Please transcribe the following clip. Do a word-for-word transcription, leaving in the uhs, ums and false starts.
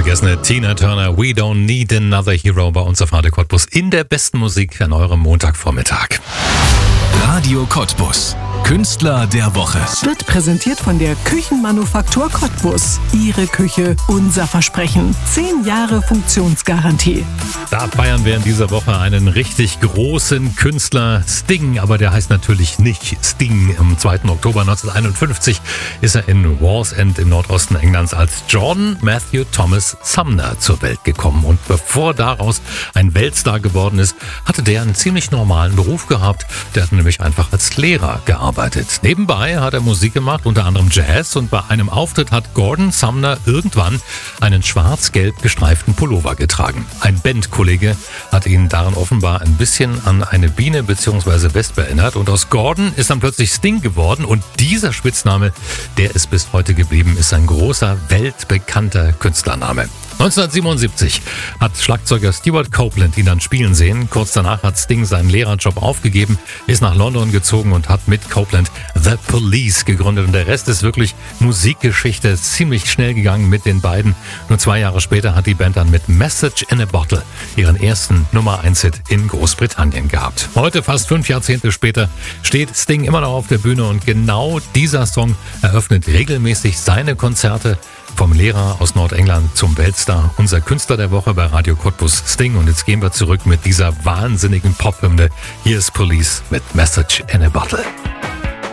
vergessene Tina Turner, We Don't Need Another Hero bei uns auf Radio Cottbus in der besten Musik an eurem Montagvormittag. Radio Cottbus. Künstler der Woche. Wird präsentiert von der Küchenmanufaktur Cottbus. Ihre Küche, unser Versprechen. Zehn Jahre Funktionsgarantie. Da feiern wir in dieser Woche einen richtig großen Künstler, Sting, aber der heißt natürlich nicht Sting. Am zweiten Oktober neunzehnhunderteinundfünfzig ist er in Wallsend im Nordosten Englands als Jordan Matthew Thomas Sumner zur Welt gekommen. Und bevor daraus ein Weltstar geworden ist, hatte der einen ziemlich normalen Beruf gehabt. Der hat nämlich einfach als Lehrer gearbeitet. Nebenbei hat er Musik gemacht, unter anderem Jazz, und bei einem Auftritt hat Gordon Sumner irgendwann einen schwarz-gelb gestreiften Pullover getragen. Ein Bandkollege hat ihn daran offenbar ein bisschen an eine Biene bzw. Wespe erinnert und aus Gordon ist dann plötzlich Sting geworden und dieser Spitzname, der ist bis heute geblieben, ist ein großer, weltbekannter Künstlername. neunzehnhundertsiebenundsiebzig hat Schlagzeuger Stewart Copeland ihn dann spielen sehen. Kurz danach hat Sting seinen Lehrerjob aufgegeben, ist nach London gezogen und hat mit Copeland The Police gegründet. Und der Rest ist wirklich Musikgeschichte, ziemlich schnell gegangen mit den beiden. Nur zwei Jahre später hat die Band dann mit Message in a Bottle ihren ersten Nummer eins Hit in Großbritannien gehabt. Heute, fast fünf Jahrzehnte später, steht Sting immer noch auf der Bühne und genau dieser Song eröffnet regelmäßig seine Konzerte. Vom Lehrer aus Nordengland zum Weltstar, unser Künstler der Woche bei Radio Cottbus, Sting. Und jetzt gehen wir zurück mit dieser wahnsinnigen Pop-Hymne. Hier ist Police mit Message in a Bottle.